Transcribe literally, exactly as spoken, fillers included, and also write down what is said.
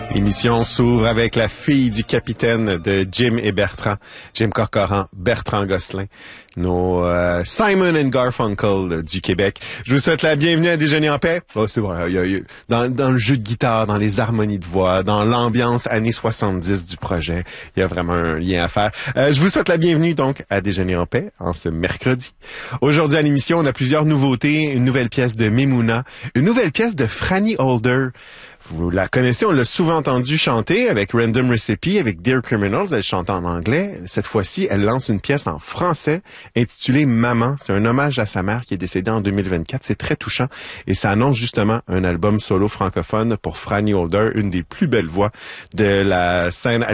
L'émission s'ouvre avec la fille du capitaine de Jim et Bertrand, Jim Corcoran, Bertrand Gosselin, nos euh, Simon and Garfunkel du Québec. Je vous souhaite la bienvenue à Déjeuner en paix. Oh, c'est vrai, il y a, il y a, dans, dans le jeu de guitare, dans les harmonies de voix, dans l'ambiance années soixante-dix du projet, il y a vraiment un lien à faire. Euh, je vous souhaite la bienvenue donc à Déjeuner en paix en ce mercredi. Aujourd'hui à l'émission, on a plusieurs nouveautés, une nouvelle pièce de Memouna, une nouvelle pièce de Franny Holder. Vous la connaissez, on l'a souvent entendu chanter avec Random Recipe, avec Dear Criminals, elle chante en anglais. Cette fois-ci, elle lance une pièce en français intitulée Maman. C'est un hommage à sa mère qui est décédée en deux mille vingt-quatre. C'est très touchant et ça annonce justement un album solo francophone pour Franny Holder, une des plus belles voix de la scène